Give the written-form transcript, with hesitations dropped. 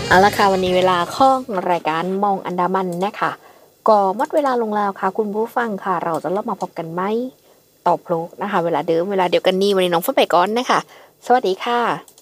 เอาละค่ะวันนี้เวลาของรายการมองอันดามันนะคะก็หมดเวลาลงแล้วค่ะคุณผู้ฟังค่ะเราจะเริ่มมาพบกันไหมตอบโลกนะคะเวลาเดิมเวลาเดียวกันนี้วันนี้น้องฝนไปก่อนนะคะสวัสดีค่ะ